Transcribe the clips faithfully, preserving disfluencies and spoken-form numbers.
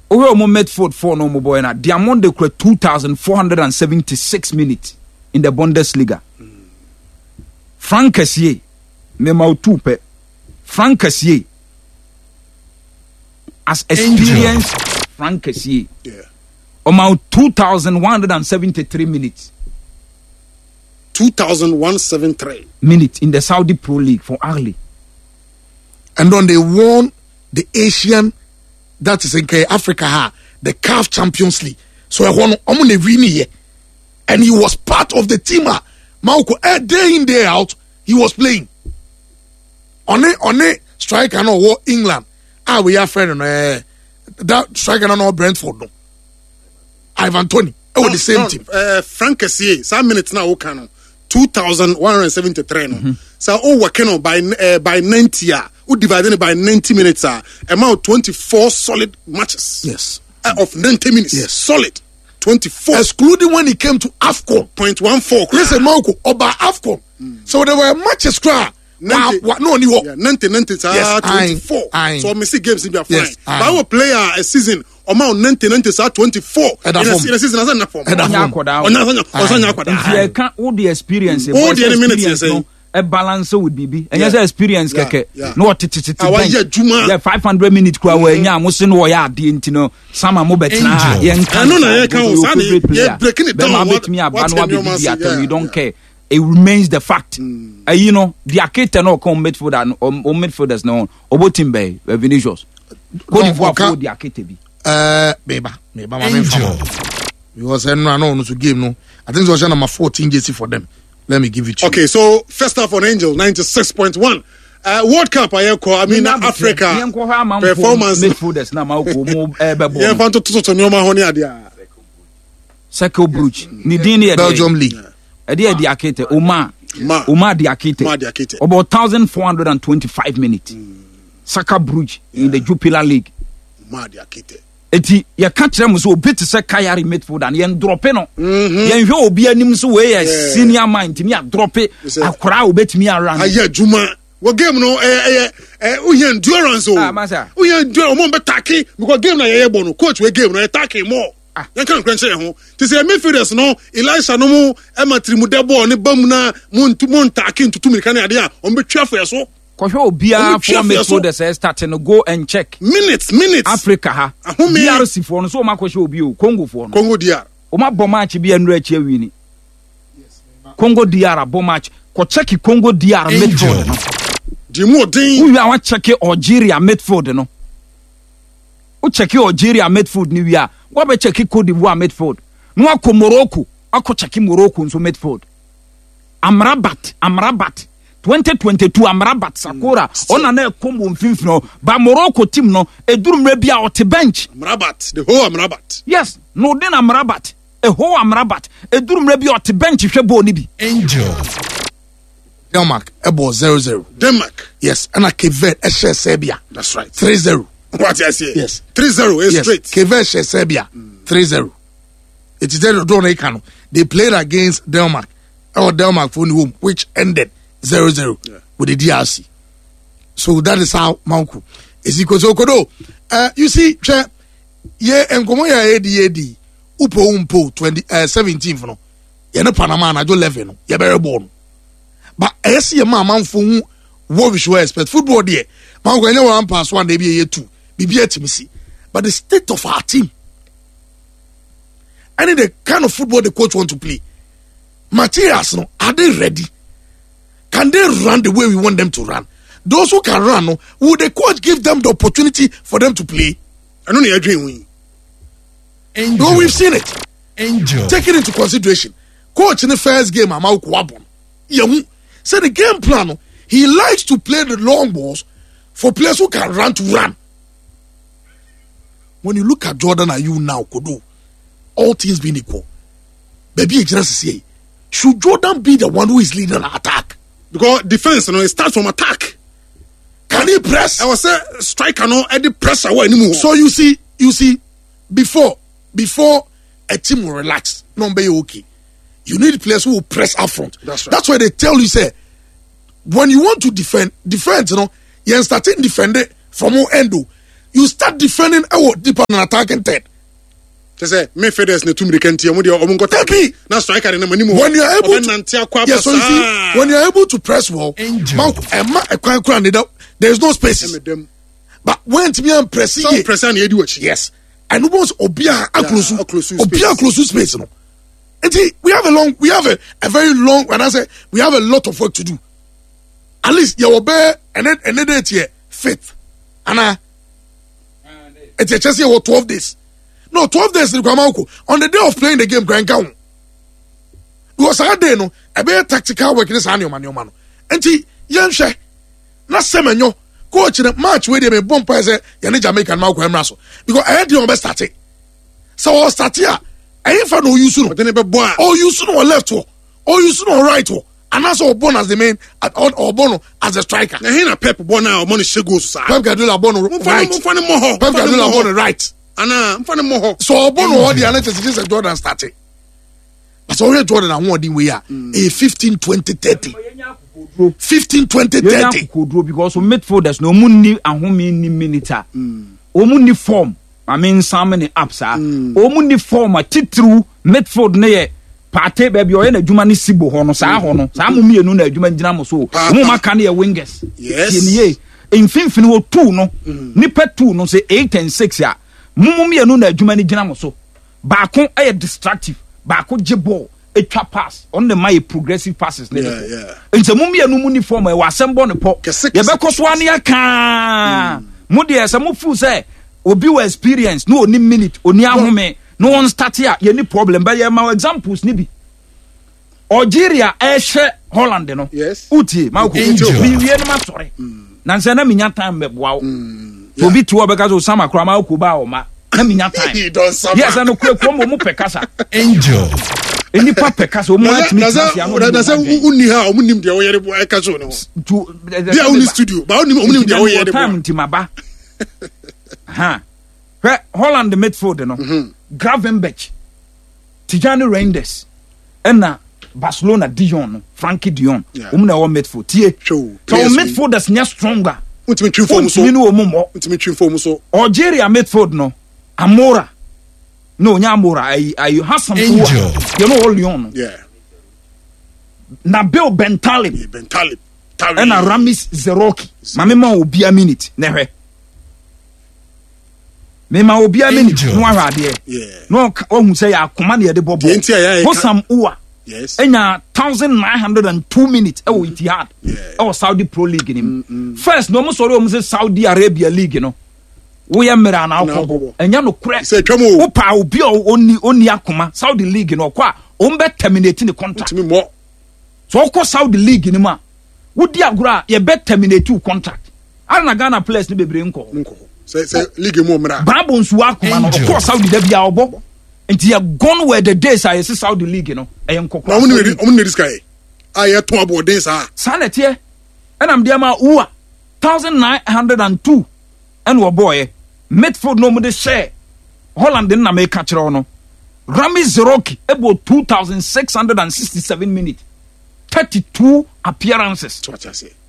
Owe mo Medford four no mo boy na. Diamond de two thousand four hundred seventy-six minutes in the Bundesliga. Mm. Frank Kessié, me ma tupe. Frank Kessié as experienced Frank Kessié. Yeah. About two thousand one hundred seventy-three minutes. two thousand one hundred seventy-three minutes in the Saudi Pro League for Ahly. And then they won the Asian, that is in Africa, the C A F Champions League. So I won on the win, and he was part of the team. Malco, uh, day in, day out, he was playing. On a on a striker no war England. Ah, we are friend uh, that striker no Brentford no. Ivan Toney. Oh, no, the same no, team. Uh, Frank Kessié, some minutes now okay two thousand one hundred seventy-three no. Mm-hmm. So oh working on by uh, by ninety ah. Who divided it by ninety minutes ah. Amount twenty-four solid matches. Yes. Uh, of ninety minutes. Yes. Solid. twenty-four. Excluding when he came to AFCON. zero point one four. Listen, Marco, about AFCON. Mm. So there were matches cry. ninety, wow, no, no, yeah, ninety, ninety, yes, twenty-four. I, so I see games in their fine. Yes, but our player a season amount ninety, ninety, twenty-four. In a, in a season as a form. If you can't all the experience, all the minutes, no, a balance would be be. And yes, experience, keke. No, yeah, five hundred minutes. Kwa we nya musin wo ya di ntino. Sama mo betina. Yen kan. No, no, yen kan. Sani, yeah, breaking it down. What me abanwa be be. You don't care. It remains the fact. Mm. Uh, you know, the Akita no come midfielder and um, um, midfielders no. Obo Timbe, uh, Vinicius. Go no, for okay. The Akita be. Uh, Beba, Beba, my man. Because I know no to game no. I think it was number fourteen J C for them. Let me give it to okay, you. Okay, so first half on Angels ninety-six point one. Uh, World Cup I I mean Africa performance midfielders na ma ko mo ebe bo. Yeah, want to to to nyoma ho ne ade. Circle Bruges. Ni din ne Belgium League. Edi edi Akite Oma Ma Oma di Akite Ma di Akite about one thousand four hundred twenty-five minutes. Mm. Saka Bruges yeah. in the Jupiler League. Ma di Akite. Eti ya ka kire mo so obi te se Kayari midfield and yen drop no. Yen hwe obi anim so we ya senior man timi a drop akora obetimi around. Aye juma. Wo game no eh eh eh uye endurance o. Ah masa. Uye endurance mo be taki because game na ye bo no coach we game no ye taki more. Yan kan kwenche ho ti say midfielders no Elisha no mu e matri de ball ne bam na mu ntu mu ntake ntutu mirika na ade a on be twa for so ko hwe obia for midfielders start no go and check minutes minutes Africa ha D R C for no so ma ko hwe obi o Congo for no Congo D R o ma bo match bi anu achi awi ni Congo D R bo match ko check Congo D R midfield no di mo den we are check Algeria midfield no o check Algeria midfield ni wi a what be check Cote d'Ivoire midfield no akọ Morocco akọ check Morocco nso midfield Amrabat Amrabat twenty twenty-two Amrabat Sakura ona na ekombo mfimfino ba Morocco team no edurumre bia ote bench Amrabat the whole Amrabat yes no den Amrabat a whole Amrabat edurumre bia ote bench hwe bo ni bi Angel Denmark ebo zero zero Denmark yes and a Cape Verde e share Serbia that's right three zero. What I say? Yes. three zero is yes. straight. Keveshe Serbia mm. three zero. It is there don't Ekano. They played against Denmark. Or Denmark for home, which ended zero zero yeah. with the D R C. So that is how Manku is equal to Kodo. Uh you see, che ye enkomo ya edi edi upo umpo twenty uh seventeen no. Ye no Panama na jo eleven no. Ye very born. But I see a man man for what we should expect. Football there. Manku enye one pass one dey be ye two. But the state of our team and the kind of football the coach want to play, materials, no, are they ready? Can they run the way we want them to run? Those who can run, no, will the coach give them the opportunity for them to play? I don't agree with you. No, we've seen it. Angel. Take it into consideration. Coach in the first game, Amau Kwabon. Say the game plan, he likes to play the long balls for players who can run to run. When you look at Jordan and you now, Kodo, all things being equal, baby, it's just say, should Jordan be the one who is leading an attack? Because defense, you know, it starts from attack. Can he press? I was say striker, no, any pressure anymore. So you see, you see, before, before a team will relax, no be okay. You need players who will press up front. That's right. That's why they tell you, say, when you want to defend, defend, you know, you're starting defending from all end. you start defending our deeper and attacking third. Say midfielders ne tumri kanti omo de omo ngota Tabi na striker ne manimu when you are able to yes, so you see, when you are able to press well there is no spaces but when to be am press some press na edi wachi yes and once obia close obia close space no and we have a long we have a, a very long when I say we have a lot of work to do at least you obey and then and then here fifth and it's a chance here twelve days. No, twelve days in Kwamauko. On the day of playing the game, Grand Count. It was a day, no, a very tactical work in this annual man, your man. And he, young she, not semen, coach in a match where they may bomb present, Yanni Jamaican Malco Emraso. Because I had the best starting. So I start here. I ain't found no use soon. Or you soon or left or, or you soon or right or. And that's all Bono as the main, or Bono as a striker. Now, here, Pep Bono or Money Shigos. Pep Gadula Bono right. Pep Gadula Bono right. Ana mfane mo ho so obo no the analysis is Jordan starting but already Jordan and one we are a fifteen twenty thirty fifteen twenty thirty because so midfielders no munni ahome ni minute o munni form I mean some many apps ah o munni form a titru midfield na ye party baby o ye na adwuma ni sibo ho no saa ho no saa mo mienu na adwuma ngina mo so mo maka na ye wingers yes in finfini wo two no nipa two no say eight and six ya mumum ye no na adwuma ni gina mo so baako e destructive baako je ball e twa pass on the my progressive passes ne yeah yeah nse mum ye no mu ni form e wa sembo ne po ye be ko so an ya ka mu de ese mu fu say obi wa experience no oni minute oni ahome no one start here ye ni problem but ye ma examples ni bi Algeria e hwe Holland no yes utie ma ko bi wie no ma sore na nse na minya time me boa so bi tuwa beka so sama kra ma ko ba o ma na minya time yes na kure ko mo mu pekasa angel eni pa pekasa o mu atimi tia no na say unni ha o mu nim de o yere bo e ka so no dia uni studio ba o nim o mu nim de o yere bo time ntimaba ha Holland midfield no Gravenberch Tijani Reinders ena Barcelona Dion no Frankie Dion o mu na o midfield tie so midfielders nya stronger Ultimate twin form so. Ultimate twin form so. Algeria midfield no. Amora. No, nya Amora. I I Hassan Fua. You know all Lyon. Yeah. Nabil Bentaleb. Yeah, Bentaleb. And Ramis Zerouki. Mamema obi a minute. Nehe. Mema obi a minute. No ara there. Yeah. No ohun say ya command ye de bobo. Hossam Oua. Yes. Enya one thousand nine hundred two minutes e wo Etihad. E Saudi Pro League nim. Mm-hmm. First no mo sorry o mo say Saudi Arabia League no. Wo ya mera na akọ. Enya no kure. Wo pa obi oni oni akoma Saudi League no kwa o mbe terminate the contract. So ko Saudi League nim a wo di agora ye be terminate your contract. Ana Ghana players ni bebre nko. Nko. Say say league mo mera. Babo nsu akoma no ko Saudi da bia obo. Nti ya gone where the days I see Saudi League no e nkokwa. Na omni omni this guy. Aye to abo den sa. Sanete. And I'm there ma uwa one thousand nine hundred two and wo boy midfield no mo de share Holland na make catch no. Rami Zerouki about two thousand six hundred sixty-seven minutes. thirty-two appearances. What I say.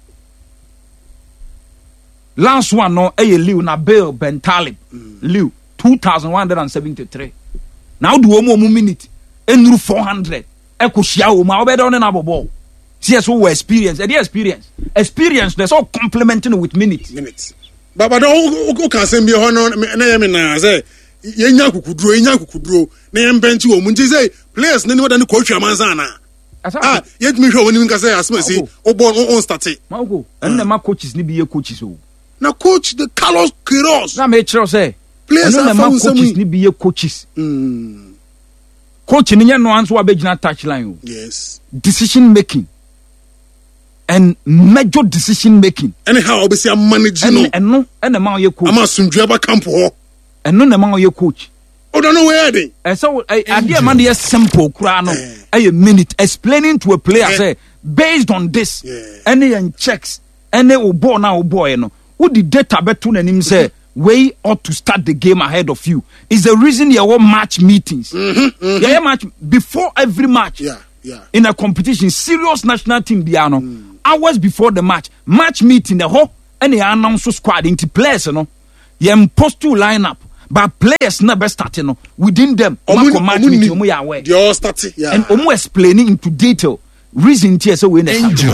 Last one no e Liu Nabil Bentaleb. Mm. Liu two thousand one hundred seventy-three. Now do one more minute. Enru four hundred. Eko shia o ma obedo on na bobo. See so we experience. E dey experience. Experience there's all complementing with minutes. Minutes. Baba don o kan say me ho no na ye me na say ye nya kukuduro, ye nya kukuduro. Na ye bench o mu nti say players na ni wada ni ko twa manza na. Ah, yet me hwe woni nka say asma say o born on start. Ma go. And ma coaches ni bi ye coaches o. Na coach the Carlos Queiroz. Na me chiro say players are coaches ni bi ye coaches. Mm. Coach ni no anso abegina touchline o. Yes. Decision making and major decision making. Anyhow, obviously I'm managing no. And no, and the man you coach. I'm a sunjaba camp ho. And no the man you coach. Oh, don't know where they. And so I idea man is simple kra no. A minute explaining to a player say based on this any and checks any obo na obo no. Who the data betu na nim say way ought to start the game ahead of you is the reason you want match meetings. Mm-hmm, mm-hmm. Yeah, match before every match. Yeah, yeah. In a competition, serious national team, Diano. Mm. Hours before the match, match meeting the whole and the announce squad into players, you know. yɛn post two lineup but players na best starting no within them omo match meeting omo ya aware they all starting yeah and omo explaining into detail reason tie say we na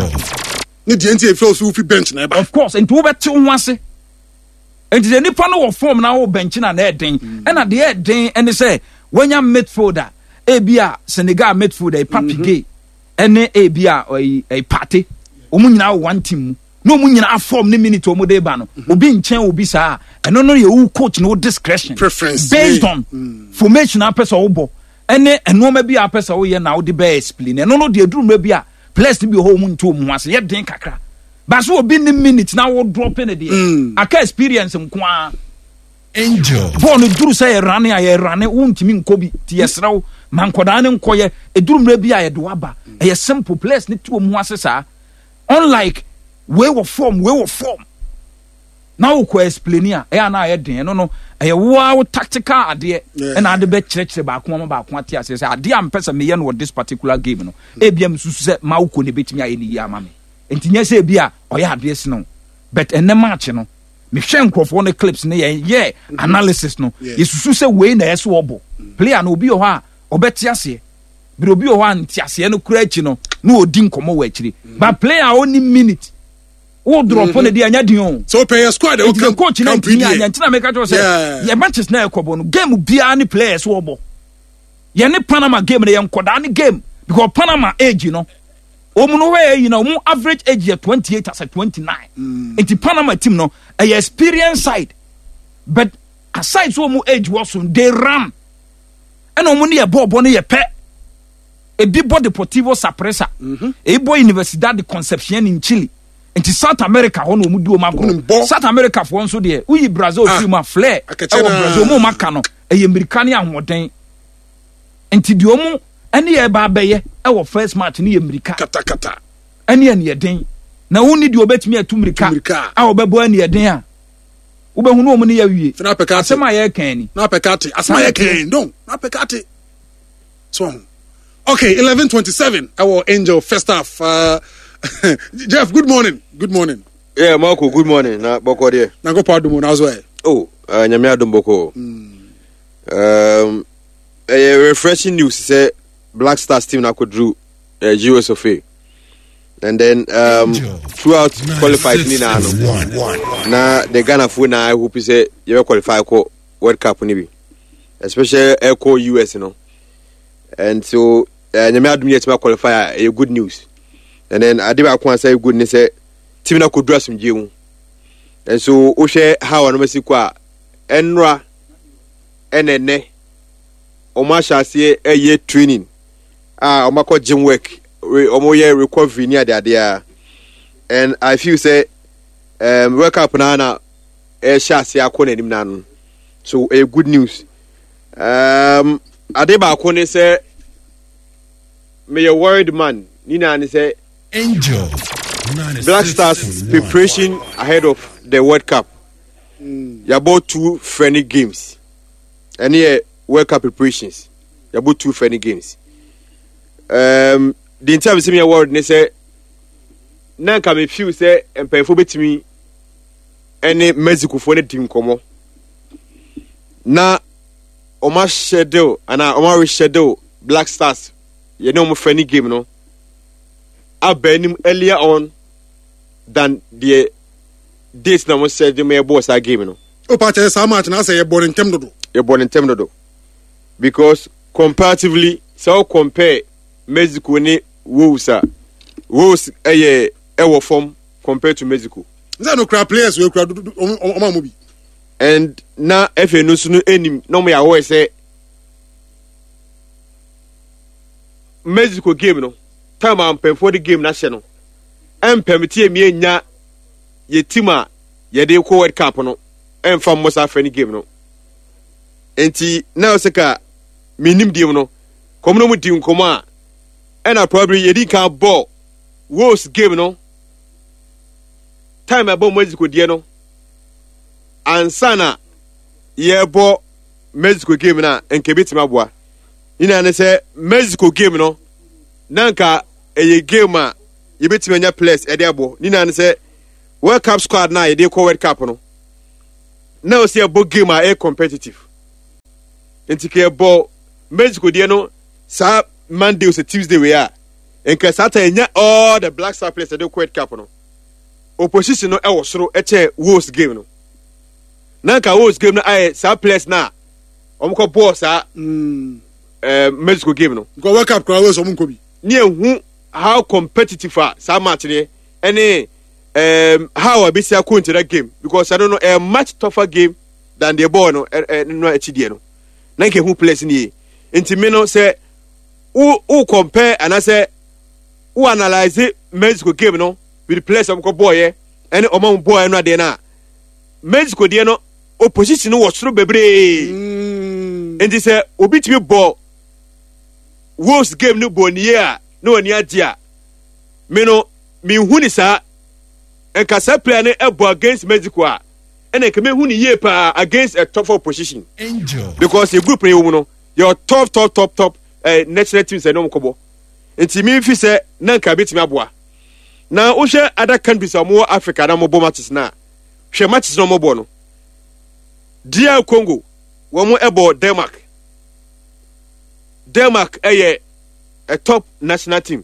ni die ntie feel so fi bench na eba of course and wo beti ho ase and the nipa no wo form na wo bench na na eden and na the eden and say when you midfielder e bia Senegal midfielder e Papi Gueye ene e bia e party omo nyina one team no mu nyina form ni minute omo de ba no obi nchen obi saa eno no ye wo coach no discretion preference based on mm. formation a person wo bo ene eno ma bi a person wo ye na wo de be explain eno no de aduru ma bi a place bi ho mu nto mu ase ye den kakra ba so obi ni minute na wo drop in de mm. aka experience nko a angel for no duru say rane a ye rane wo ntimi nkobi ti yesrew mankoda ne nkoye eduru ma bi a ye de waba e ye simple place ni to mu ase saa unlike we were form we were form now we explain ya e na ye den no no e wo tactical ade e na ade be kire kire ba ko ma ba ko ate ase say ade am pesa me ye no this particular game no e bia me susu say ma wo ko ne betimi aye ni ya ma me entinya say bia o ya ade se no but ene match no me hwe nkrofo no clips ne ye ye analysis no ye susu say we na yeso obo player no obi o ha obeti ase bi obi o ha nti ase no kura achi no no odi nkomo wa achiri but player only minute wo drop on the anya din so pay squad o come coach na anya anya ntina make to say ye matches na ekobo no game bia ni players wo bo ye ne Panama game na ye nkoda ni game because Panama age no omu no we you know omu average age ye twenty-eight as twenty-nine mm. Enti Panama team no a experience side but aside so omu age was they run and omu ne ye ball ball ne ye pe e bi bo Deportivo Saprissa mm-hmm. E bo Universidad de Concepción in Chile. Enti South America ho no mu di o mago South America fo nso de uyi Brazil fi ma flare e wo Brazil mo maka no e ye American ahoden enti di o mu ene ye ba beye e wo first match ni ye America kata kata ene ye ne den na woni di obetimi atu America a wo bebo ene ye den a wo be hu no mu ne ya wie asema ye kan ni na pekati asema ye kan don na pekati so okay eleven twenty-seven our Angel first half uh, Jeff, good morning. Good morning. Yeah, Marco, good morning. Na boko there. Na go pardon mo na zo e. Oh, uh, nyame adom boko. Mm. Um a refreshing news say Black Stars team na ko drew uh, G S of A. And then um throughout qualified ni na no. Na the Ghana fu na I hope say you qualify ko World Cup ni bi. Especially Echo U S, you know. And so uh, nyame adom yet ma qualify a good news. And then I did not say goodness say team na could dress some gym. And so o share how no mesi kwa enra enene o ma sha se e ye training ah o ma ko gym work o mo ye recovery near there there. And I feel say um work up na na e sha se akọ nanim na no. So a good news. Um ade ba ko ne say me a worried man Nina ni say Angel Black Stars preparation ahead of the World Cup. Mm. You about two friendly games. And here World Cup preparations. You about two friendly games. Um, the entire semi award they say now can me feel say and pay for me any Mexico for the team come. Na Oma schedule and Oma reschedule Black Stars. You know my friendly game no. I been earlier on than the dates na mo said me boss a game no. O pa che sa match na say you born in tem dodo. You born in tem dodo. Because comparatively so compare Mexico ni Wolves a Wolves eh eh form compared to Mexico. Is no crap players we crowd o ma mo bi. And na F A no sunu enim no me always say Mexico game no time am pen for the game na hye no em permit me nya ye team a ye de ko World Cup no em fam mo sa friendly game no enti na oseka minim dim no kom no mu dim kom a and probably ye di kan ball Wolves game no time about Mexico die no ansana ye bo Mexico game na enke betima boa ina ne say Mexico game no nanka eye game a ye betima nya players e de abo ina ne say World Cup squad na ye de ko World Cup no na o si a bɔ game a ɛyɛ competitive nti ka ɛbɔ Mexico deɛ no saa Monday o Tuesday wei a nka saa ta ɛnya all the Black Star players ɛde World Cup no opposition no ɛwɔ soro ɛkyɛ Wolves game no na nka Wolves game no ayɛ saa players na ɔmo kɔ bɔɔ saa Mm. ɛɛ Mexico game no Because World Cup crowd was omun kobi. ne ehu how competitive a saa match ne ɛne um, how a bisi akɔ into that game because I don't know a much tougher game than the ball no ɛ no akyi deɛ no na nka ehu players ne nti me no sɛ wo wo compare and I say wo analyze Mexico game no with the players ɔmo kɔ bɔɔ yɛ ɛne ɔmo bɔɔ yɛ no adeɛ na Mexico deɛ no opposition no wɔ soro bebree. Mm. Nti sɛ obi tumi bɔ Wolves game no bɔ nie a na wani agye a me no menhu ni saa nka saa player no ɛbɔ against Mexico a ɛna nka mehu ni yie paa against a tough opposition because the group no yɛ wɔ mu no yɛ top top top top eh, national teams ɛna ɔmo kɔbɔ nti me fi sɛ na nka betumi aboa na wohwɛ other countries a ɔmo wɔ Africa na ɔmo bɔ matches na hwɛ matches na ɔmo bɔ no D R Congo wɔn ɛbɔ Denmark Denmark ɛyɛ a top national team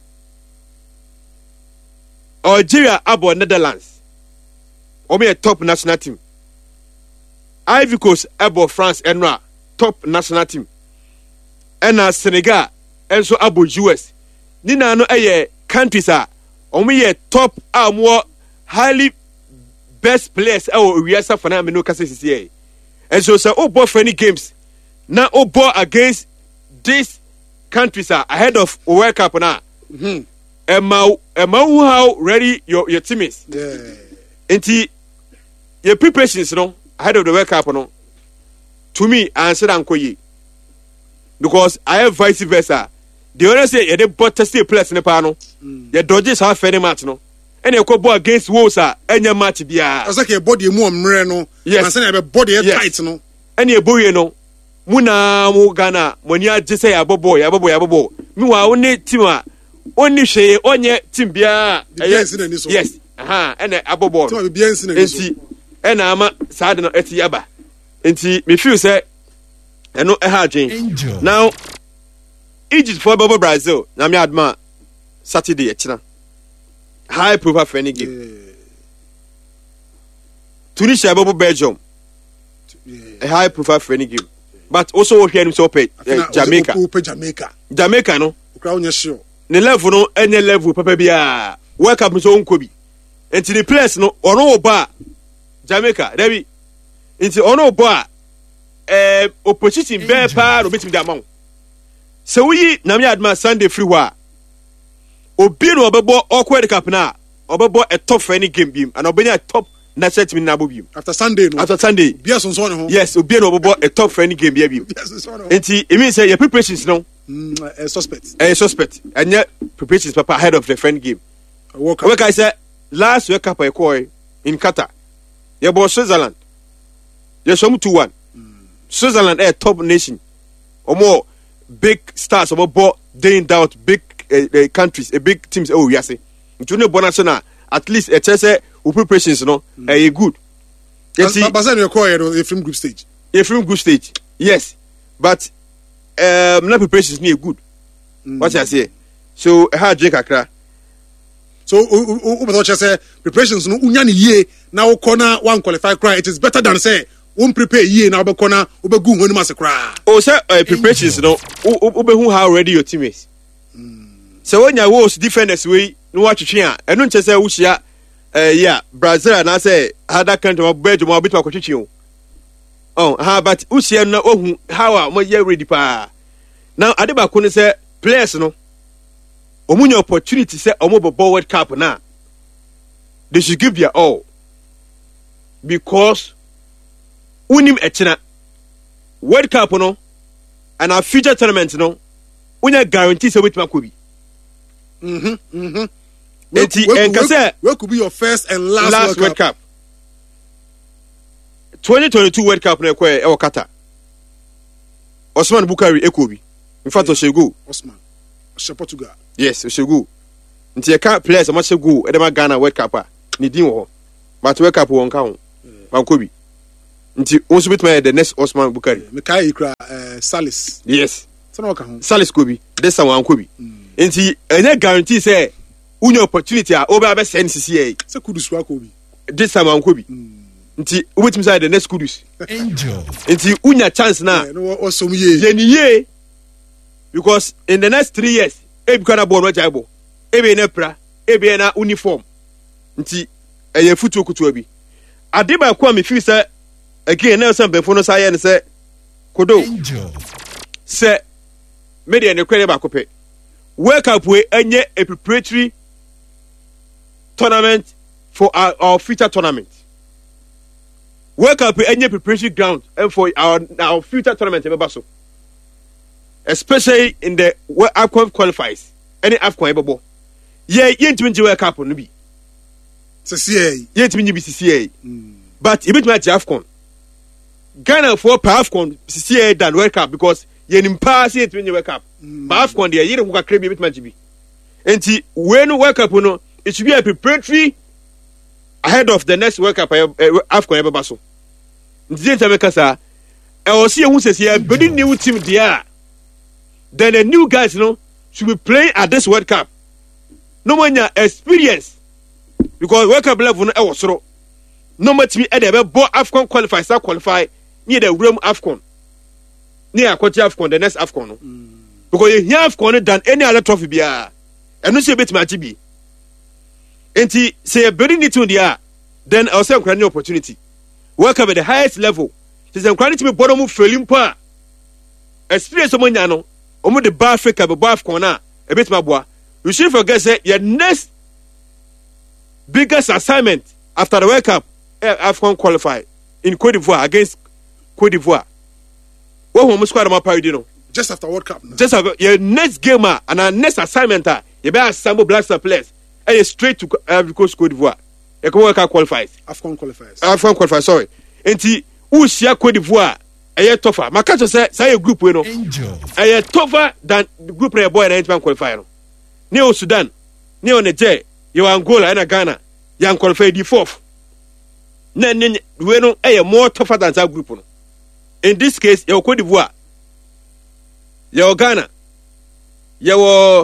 Algeria abɔ Netherlands wɔn yɛ top national team Ivory Coast abɔ France ɛno a top national team ɛna Senegal ɛnso abɔ U S ne na no ɛyɛ countries a wɔn yɛ top a wɔn highly best players ɛwɔ wiase fana amino kasa sisi yɛ. And so, so, oh, boy, for any games now, oh, boy, against these countries are ahead of World Cup now. Mhm. And ma, and ma, how ready your your team is. Yeah. And your preparations, you know, ahead of the World Cup, no. To me, I answer Ankoye because I have vice versa. The other say, you did but test players in the panel. Your Dodgers have any match, no. And you go ball against Wolves, and your match be a. Asa ke body mu amre no. Yes. Asa na be body Yes. tight no. Any a boy, no. Muna mu Ghana, when you just say a bobo, a bobo, a bobo. Meanwhile, only team, only she, only team bia. The Bians in any so. Yes, aha, and a bobo. So be Bians in any so. Enti, and I'm a sad no eti yaba. Enti, me feel say, I know a hard change. Now, Egypt for Bobo Brazil, na me adma Saturday, China. High profile for any game. Tunisia, Bobo Belgium. A high profile for any game. But also here in Sope, Jamaica. Ope Jamaica. Jamaica, no? Crown yes sure. The level, no, any level, Papa Bia. Welcome to own Kobe. And to the place, no, or no bar. Jamaica, Debbie. Into ono bar. Eh, opposition, bear power, or meet me the amount. So we, Nami Adma Sunday free war. Obino Obebo awkward cap now. Obebo a top for any game beam and Obino a top national team in Abu Beam. After Sunday no. After Sunday. Bias on so Yes, Obino Obebo a top for any game beam. Yes, so no. And it means say your preparations no. Mm, a suspect. A suspect. And yet preparations papa ahead of the friend game. Work Like I said, last week up I call in Qatar. You bought Switzerland. You some two one. Switzerland a top nation. Or more big stars or more day in doubt big Uh, uh, countries, a big teams. Oh, yes, you know, Bonasona at least a chess, who preparations, no, a good. But but you call it a film group stage. A film group stage, yes, but um, not preparations near good. What I say, so a hard drink akra. So, what I say, preparations no unyani ye now corner one qualify cry. It is better than say one prepare ye now be corner ube gu when must cry. Oh, sir, uh, preparations, no, ube who how ready your team is. So when you was defenders we no watch chia and don't say ushia uh yeah Brazil and I say other country of Belgium or bit of coaching. Oh ha but ushia no oh how am I ready pa. Now Adeba Kone say players no omunye opportunity say omo bo World Cup na they should give their all because unim echina World Cup no and our future tournament no unya guarantee say wait makobi. Mhm. Mhm. Eti enkase where could be your first and last, last World, World Cup? Cup. twenty twenty-two World Cup na ekwe e Qatar. Osman Bukari ekobi. In fact Oshego. Osman. Oshe Portugal. Yes, Oshego. Nti e ka players o ma Oshego e dem Ghana World Cup a ni din wo. But World Cup won ka ho. Bankobi. nti also bit my the next Osman Bukari mekai ikra uh, Salis yes so no ka ho Salis Kobi this one Kobi nti any guarantee say unya opportunity a oba be send C C A say Kudus wa Kobi this time one Kobi nti wait say the next Kudus Angel nti unya chance na no osom ye ye ni ye because in the next three years e bi kana ball no jaibo e be na pra e be na uniform nti eye futu kutu bi ade ba ko me feel say again na some before no say say kodo say media ne kwere ba ko pe wake up we enye a preparatory tournament for our, our future tournament wake up we enye preparatory ground and for our our future tournament e so especially in the AFCON qualifiers any AFCON e bebo ye ye ntimi nje wake up no bi C C A ye ntimi nje bi C C A but e bit my AFCON Ghana for AFCON C C A than wake up because ye nim pass ye ntimi nje wake up but AFCON there ye ko kakra bi bit my bi enti when wake up no it should be a preparatory ahead of the next World Cup AFCON e beba so nti ntame kasa e o see hu sese e bedi new team there then the new guys no should be playing at this World Cup no manya experience because World Cup level no e wo soro no matimi e dey be bo AFCON qualify sa qualify near the room AFCON near akoti AFCON the next AFCON no mm. because you hear AFCON than any other trophy bia and no say bit ma bi enti say a bedi need to there then I say nkran opportunity World Cup at the highest level say nkran to me bottom mu feeling pa experience omo nya no omo the bar Africa be bar AFCON na e bit ma boa you should forget say your next biggest assignment after the World Cup AFCON qualify in Cote d'Ivoire against Cote d'Ivoire. What home squad am I you know? Just after World Cup. No? Just after your next game and our next assignment you better assemble Black Star players and you straight to Ivory Coast Cote d'Ivoire. You can World Cup qualifies. AFCON qualifies. AFCON qualifies. Sorry. Enti who share Cote d'Ivoire? A year tougher. My catch say say a group we know. A year tougher than the group player boy and eight man qualifier. No. Neo Sudan, Neo Niger, you Angola and Ghana, you qualify the fourth. Na ne we no eh more tougher than that group no. In this case, you Cote d'Ivoire, you Ghana, you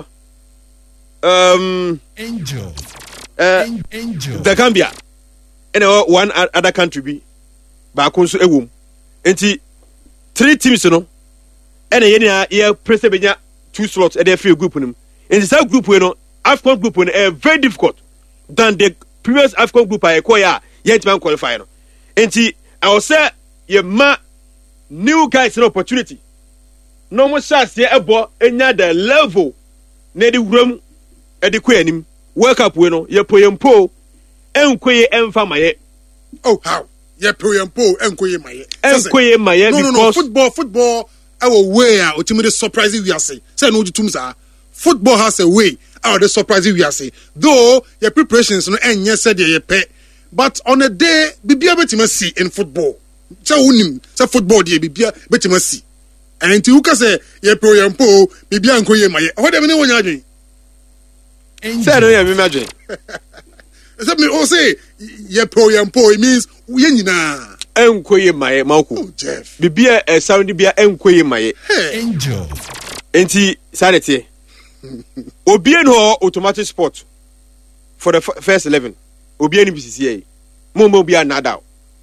um Angel, uh, Angel, the Gambia, and uh, one other country be back also a womb. Enti three teams no, and a year president two slots at their field group no. In the same group we no AFCON group no eh very difficult than the previous AFCON group I acquire. Yet man qualify no. Enti I will say ye ma new guys an opportunity. No more chance ye ebo enya the level na the room e de kwanim. World Cup we no ye poyempo enkoye emfa maye. Oh how? Ye poyempo enkoye maye. Enkoye maye no, because no no football football our way a ultimately surprising we are say. Say no tum sa. Football has a way out the surprising we are say. Though your preparations no enye said ye pay. But on a day, bibia betima see in football. Say unim, say football dey bibia betima see. And ti uka say ye pro ye mpo, bibia nko ye maye. What dem ne wonya adwen? Say no ye me adwen. Say me o say ye pro ye mpo it means ye nyina. Enko ye maye mauku. Oh Jeff. Bibia e sound bia enko ye maye. Angel. Enti sanity. Obie no automatic sport for the f- first eleven. Obi any B C C A. Mo be another.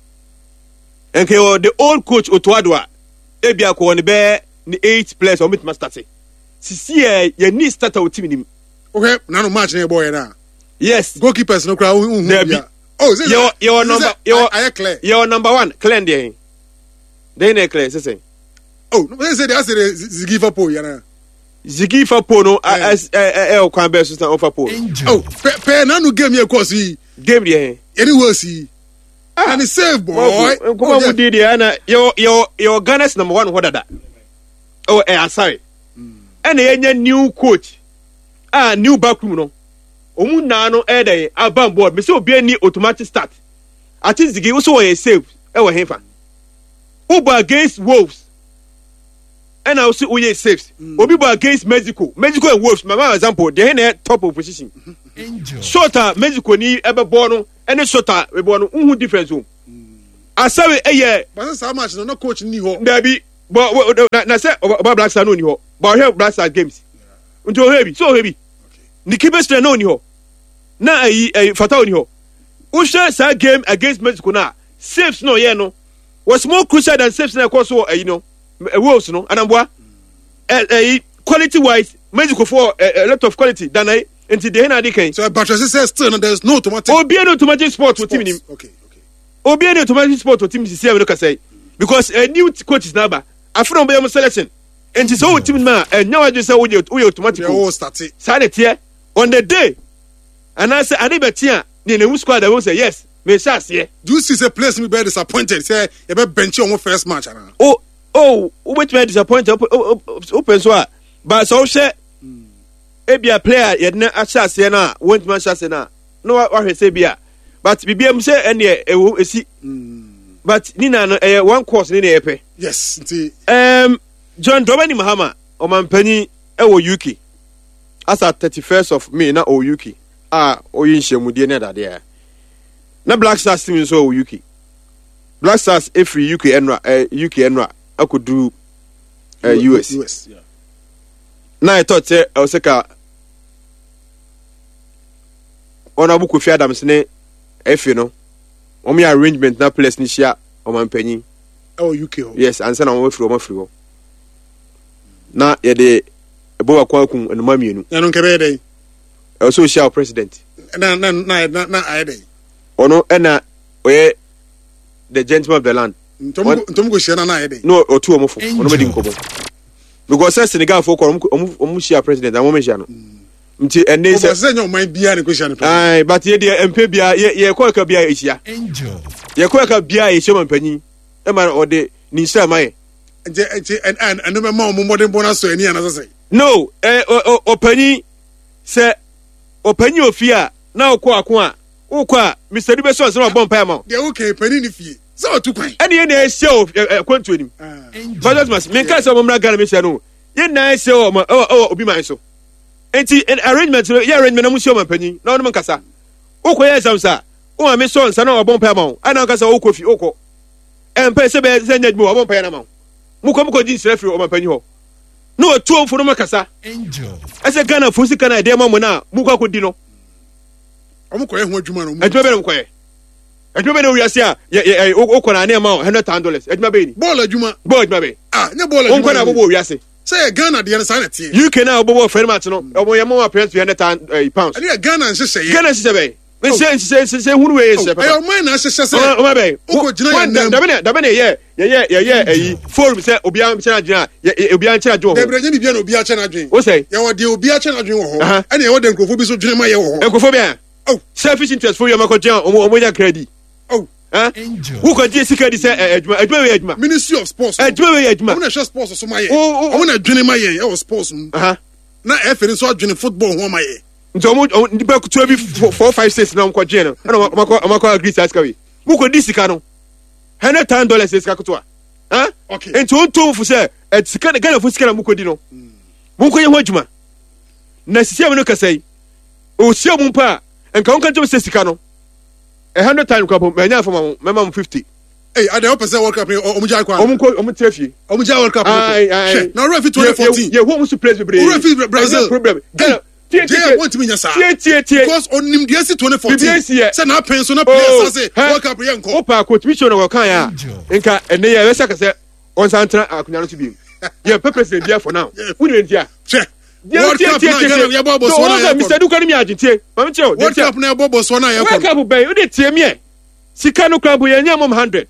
And the old coach Otoadwa, Ebia ko on be ni eight players or meet master say. C C A you need start our team him. Okay, now no match na boy na. Yes. Goalkeepers no crowd. Oh, say your your number your I clear. Your number one, clear there. They na clear say. Oh, no say they say Ziggy Fapo yana. Ziggy Fapo no as eh eh kwan be so for Fapo. Oh, pe na no game here course game there. Anyway, see, ah. And it's safe, boy. Come on, we did it. And your your your Ghana's number one. What are that? Oh, eh, sorry. Mm. And any new coach, ah, new backroom no. Omu na no eh dey abam board. Me say obi any automatic start. I think the game also was save. Eh, we hefa. Uber against Wolves. And I also we saves. Mm. Obi bo against Mexico. Mexico and Wolves. My example, they in top of position. Mm-hmm. Shorter Mexico ni ebe ball no any shorter we ball no who difference o asawe eye but say match no coach ni ho dabi but na say oba Black Star no ni ho but here Black Star games nti o hebi so hebi ni chemistry no ni ho na ayi fata ni ho wo share sa game against Mexico na saves no ye no was more crucial than saves na course so ayi no Wolves no anamboa eh quality wise Mexico for a lot of quality than I until the na dey so but says still no, there's no automatic obi no automatic sport with team nim okay okay obi no automatic sport with team see we say because a new coach is number after on be selection and so team na and now I just say we automatic we all start it started here on the day and I say ade betia the new squad I will say yes me chance here do you see say place me be disappointed say you be bench on first match ana oh oh which me disappointed open so but so share ebia player yedna achase na want man chase na no wa hwese bia but bibia m say ene ewo esi but nina no eh one course ni na yepe yes nti um John Dramani Mahama omampani ewo U K as at thirty-first of May na o U K ah oyin hyemude na dade ya na Black Stars team so o U K Black Stars every U K enra eh U K enra akodu eh U S U S yeah na I thought say Osaka Honorable Kofi Adams ne efe no omo arrangement na place ni hia omanpanyin oh U K yes ansa na omo free omo free na ye de ebo akwa kun enuma mienu na no nkebe dey e so share president na na na na aye dey ono ena oye the gentleman of the land ntom ntom go share na na aye dey no otu omo fo ono medi nkobo because Senegal for omo omo share president and omo share no nti ene se se nyo man bia ne ko share no ai but ye de mp bia ye ko ka bia ehia enjoy ye ko ka bia ye shema mpanyi e ma ode ni sha mai je je and and and me ma omo modern bonus so ani ana say no eh opanyi se opanyi ofia na okọ ako a okọ a Mister Dibeson se na bomb pa ma de okay pani ni fie se otu kwan ene ye na e se o kwantu anim but that must me kan se omo mra Ghana me se no ye na e se o obi man so enti an arrangement ye arrangement na mu se o manpanyi na ono nkasa okọ ye exam sa o ma me so nsa na obon pa ma ana nkasa okọ fi okọ empe se be se nyadmu obon pa na ma mu ko mu ko ji srefri o manpanyi ho no otu omfo no makasa enjoy ese Ghana fusi kana de ma mo na mu kwa kodi no omo ko ye ho adwuma no adwuma be no ko ye adwuma be no wiase a ye o ko na na ma one hundred thousand dollars adwuma be ni ball adwuma ball adwuma be ah nya ball adwuma on ko na bobo wiase say Ghana de na sana tie U K na bobo friend match no omo ye mo appearance one hundred thousand pounds ani Ghana nhye ye Ghana nhye be me say say say hunu we say papa eh o man na nhye say o ma be o ko gina ya da be da be ne ye ye ye ye ayi forum say obi an chena gina ye obi an chena dwo de bre nya bia na obi a chena dwen o say ye wo de obi a chena dwen wo ho ani ye wo de nkrofo bi so dwen ma ye wo ho nkrofo bia oh selfish interest for you ma ko gina omo omo nya credit oh eh who ko di sika di say adwuma adwuma we adwuma Ministry of Sports adwuma we adwuma omo na share sports so ma ye omo na dwen ma ye e wo sports aha na e fere so dwen football ho ma ye nti omo nipa kutu bi four five six na mko gye no na mako mako agree sa ska we mu ko di sika no one hundred thousand dollars sika kutu a ha okay nti on to fu say et sika na Ghana fu sika na mu ko di no mu ko ye ho adwuma na sisia me no kasai o sia mu pa enka on ka je sika no one hundred thousand ko me nya fama me ma fifty eh ada o pese World Cup omo ja kwa omo ko omo trafie omo ja World Cup ai ai na referee twenty fourteen ye ho mu su place be referee Brazil problem Jay want me nyasa tie tie tie because onim D S C twenty fourteen say na pen so na players say World Cup ye nko opa coach mission no kan ya nka ene ye wesa ka say on santra akunya no to bi ye president there for now who dey there che World Cup na Ghana ye bobo so na ye Mister Duka ni mi agentie ma me che World Cup na ye bobo so na ye World Cup be you dey tie me sika no club ye nya mom one hundred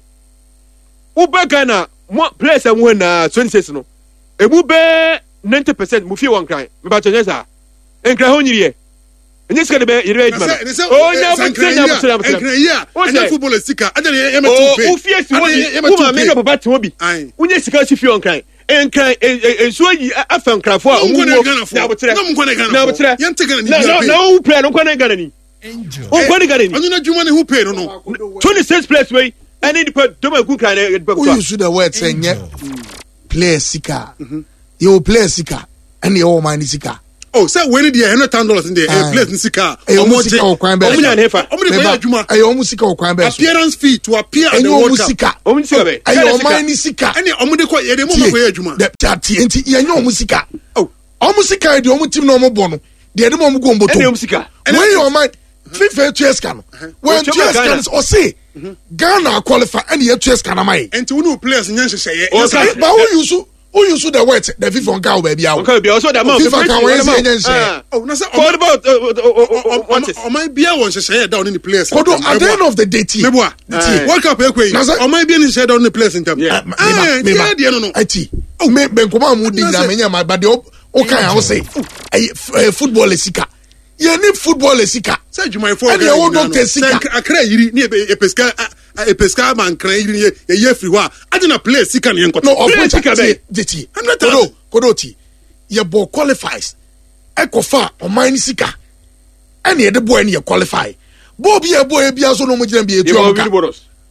u ba Ghana mo players am won na twenty-six no e mu be ninety percent mu fi one cry me ba che sa enkra ho nyiriye enye sika de be yire edma o nya bu tenya bu tenya enkra ya anya football sika ada ye me to pay o fi esi wo ma me no baba te obi unya sika si fi onkran enkran enso yi afa nkrafo a omu na botere na mu kwane Ghana na botere ye ntega ni na na o play no kwane Ghana ni o kwane Ghana ni anu na dwuma ne who pay no no twenty-six place way any the doma ku kan e who use the word say nye play sika you play sika and you man sika oh say when the one hundred thousand dollars in the place in sika omo sika okwan be omo nya nefa omo de koya adwuma ayo omo sika okwan be appearance fee to appear at the World Cup sika omo sika be ayo omo ni sika any omo de koya de mo koya adwuma de chati enti ye nya omo sika oh omo sika de omo tim na omo bo no de de omo go mboto any omo sika when your mind FIFA two years can when two years can or say Ghana qualify any two years can am I enti wonu players nya hyehyeye but who use who use the word the FIFA can baby out okay be also the amount FIFA can we say nya oh na say what about what is o man bia won hyehyeye down in the players kodo at the end of the day ti World Cup ekwe o man bia ni hyehyeye down in the players in term ah me me no no ati o me ben ko ma mu di na me nya ma but o kan I say football is sika you need football esika say jumai for and you want doctor sika akra yiri ni epeska epeska man kran yiri ye ye free wa adina play sika ne nkoto no play sika be deti kodo kodo ti ye bo qualifies ekofa o man sika and ye de boy ne qualify bo bi e boy bia so no mo gina bi etu am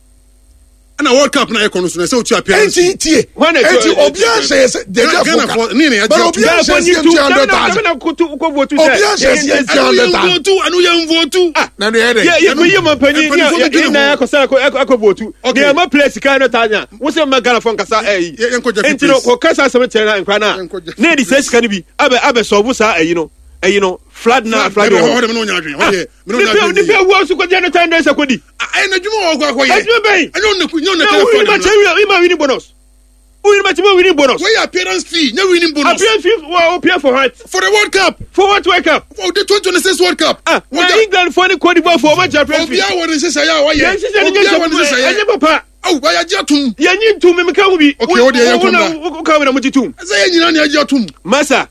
na World Cup na ekono so na say otu appearance enti tie enti obian say say de Ghana ni ne but obian say two hundred thousand na kutu ko votu obian say two hundred thousand votu anu ye votu ah na no here yeah yeah me man pani ni na akosa akọ votu dey ma place kan no tanya wo say ma Ghana fon kasa eh enti no ko kasa se me na nkwa na na di say sika ni bi abe abe so bu sa eh no eh no flood na flood ho me no nya adwen ho ye me no nya adwen ni pe wo su ko je no tan dey se kodi ai na dwuma wo kwa kwa ye adwuma ben anyo ne ku nyo ne telephone ma chewi ma winning bonus we ma chewi winning bonus we appearance fee no winning bonus appearance fee we appear for what for the World Cup for what World Cup for the twenty twenty-six World Cup ah when England for the Cote d'Ivoire for what appearance fee obia won say ya wa ye obia won say ya anya papa oh ba ya atum ya nyi tum me ka wo bi okay o de ya komba o ka we na mo titum say ya nyina na ya atum masa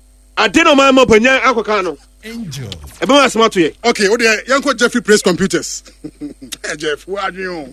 ade no ma ma panya akoka no Angel. Ebe ma smart ye. Okay, o de yanko Jeffrey Praise Computers. Jeff, who are you?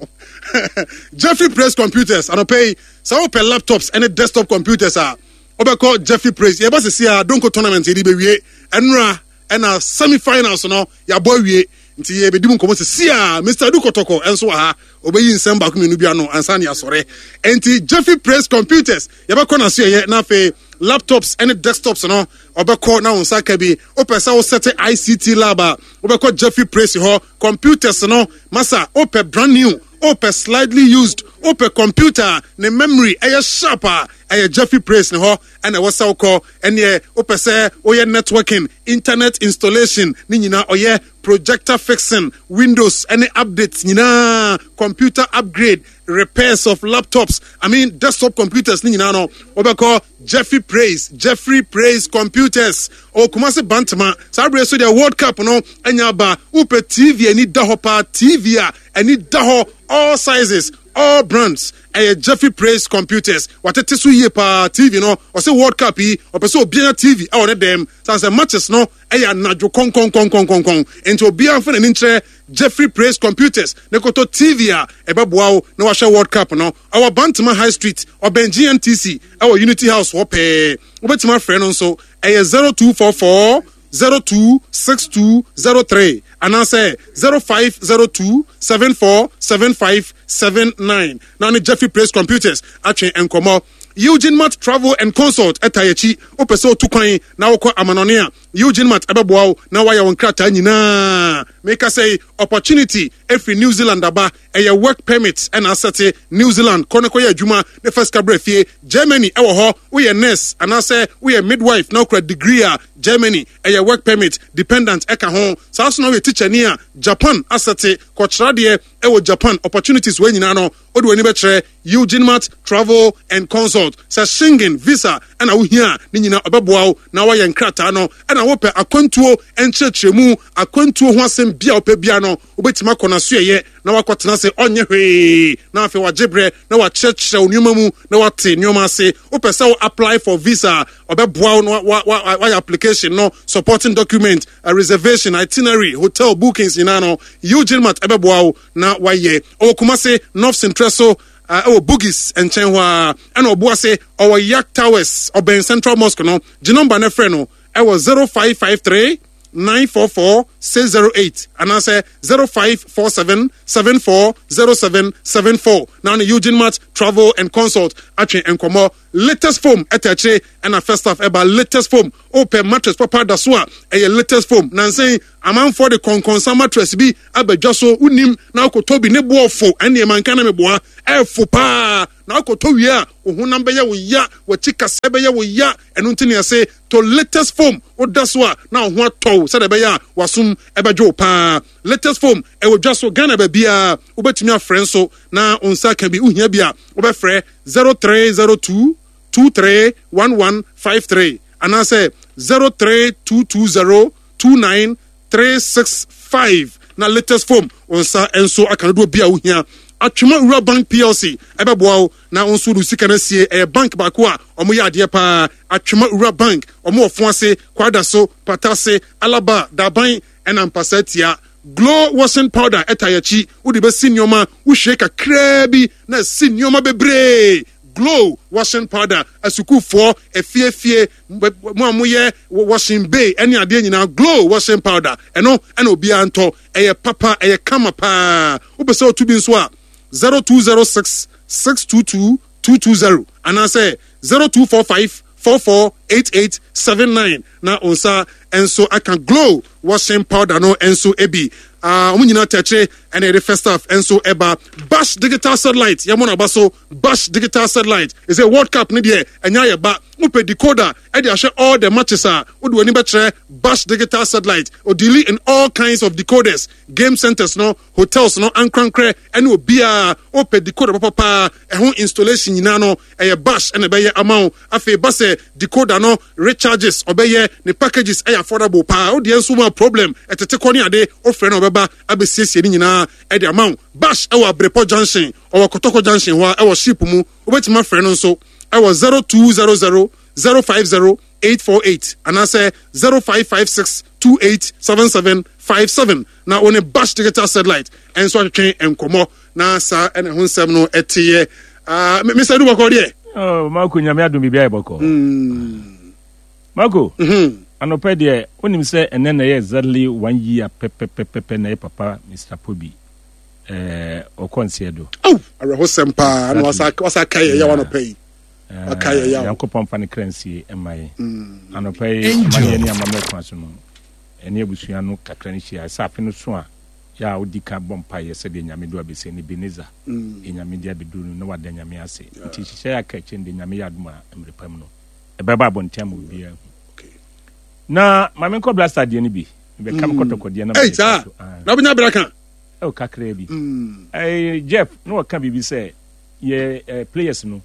Jeffrey Praise Computers. I don't pay so per laptops and desktop computers are. Obeko Jeffrey Praise. Ye ba se sia donko tournament ye di be wie. Enra and a semi-finals no ya boy wie. Nti ye be di mu komo se sia Mister Dukotoko enso ha obeyi nsem ba ku menu bia no ansa ne asore. Enti Jeffrey Praise Computers. Ye ba kona so ye na fe laptops and desktops no obeko na unsa ka bi opesa wo set I C T lab obeko Jeffrey Praise ho computers no masa ope brand new ope slightly used ope computer ne memory eye sharp eye Jeffrey Praise ne ho and e wasa ko ene opese oye networking internet installation ni nyina oye projector fixing windows any updates nyina computer upgrade repairs of laptops I mean desktop computers ni nyina no obeko Jeffrey Praise Jeffrey Praise Computers o kumase bantama sabre so the World Cup no anya ba upe T V ani dahopa T V a ani daho all sizes all brands eh Jeffrey Praise Computers watete so ye pa T V no o se World Cup yi o pese obia T V e o ne dem say matches no eh ya nadwo kon kon kon kon kon kon enti obia fa na ntre Jeffrey Praise Computers ne koto T V a e beboa wo na wa hwe World Cup no our Bantama High Street or Ben G N T C our Unity House wo pe obetima frɛ no nso eh zero two four four zero two six two zero three and I say zero five zero two seven four seven five seven nine. Now the Jeffrey Praise Computers actually enkomo Eugene Mat Travel and Consult etayechi opeso tukwan na woko amanonia Eugene Mat ebeboa na waya won krata nyina make us say opportunity every New Zealand aba a work permit and asset New Zealand koneko ya adwuma the first cabrefie Germany ewo ho we a nurse and I say we a midwife now credit degree Germany a work permit dependent eka ho so as now we teacher near Japan asset kochra de ewo Japan opportunities we nyina no odo ani betre Eugene Mat Travel and Consult sa Schengen visa and awo hia ni nyina obeboa na wa yen krata no na wo pe akwantuo enchechemu akwantuo ho asem bia ope bia no obetima kona so ye na wakotena se onye hwe na afi wajebre na wa chechre oniuma mu na wate nioma se opesa wo apply for visa obeboa no wa wa application no supporting document a reservation itinerary hotel bookings inano Eugene Mat ebeboa na wa ye okumase North Central so uh, oh boogies and chenwa and obuase our Yak Towers or Ben Central Mosque no the number na friend no I was zero five five three nine four four six zero eight and I say zero five four seven seven four zero seven seven four. Now the Eugene Mart Travel and Consult actually and come more latest foam etache and a first off about latest foam open mattress papa daswa a latest foam. Now saying a man for the con consumer mattress be abejaso unim now ko tobi ne boafo and the man kana me boa e fo pa now ko to ya ohunam be ya wo ya wo chika sebe ya wo ya enu ntini say to latest foam o daswa now ho ato say be ya wasum ebejo pa latest foam e wo dwaso Ghana be bia obetumi afren so na onsa kan bi uhia bia obefre zero three zero two two three one one five three and I say zero three two two zero two nine three six five. Now latest form on sa enso akanado bia wo hia atwema ura bank plc ebeboa na onso du sika na sie e bank ba ko a omo ya ade pa atwema ura bank omo ofo ase kwada so patase alaba daban enampasatia glow washing powder etayachi udi be senioma wo shake kakra bi na senioma bebre glow washing powder asuku for efiefie mo amoye washing bay any ade nyina glow washing powder eno ena obi anto eye papa eye kama pa obese otubi nso a zero two zero six six two two two two zero and I say zero two four five four four eight eight seven nine na onsa enso aka glow washing powder no enso ebi ah uh, umunyina teche and the first stuff enso eba Bash digital satellite yamona baso Bash digital satellite is a World Cup ni de enya ye ba upe decoder e dey share all the matches ah odu oni betre Bash digital satellite o delete in all kinds of decoders game centers no hotels no ankrankre ene obia ope decoder papa e ho installation nyina no e Bash ene be ye amount afi base decoder no recharges obeye ne packages e affordable pa o de enso ma problem etete koni ade o frɛ no obeba abesiesie ni nyina e de amount Bash e wa Brepo Junction or Kotoko Junction wa e wa ship mu obetima frɛ no so e wa zero two zero zero zero five zero eight four eight and I say zero five five six two eight seven seven five seven na one Bash digital satellite and so atwen enkomo na sa ene ho nsɛm no eteye ah Mister Dubako de oh Marco nyame adom bibia eboko mm Marco mhm anope de onim se ene na ye exactly one year pepepepe na papa Mister Pobi eh okonsiedo oh areho sempa na wasa wasa kai ya wano pay akaya ya yankopon fa ne currency emai anope amanye ni amame kwa so no ene abusua no kakra ni hia safe no so a ya odika bompa ye se de nyame do abese ni Beneza enyame dia beduru no wada nyame ase nti hihye aka chende nyame ya aduma emrepam no ebeba abontiam obia na mame ko blaster de ni bi be kam kotokode na eh ta na bunya braka o kakra bi eh Jeff no ka bibi say ye players no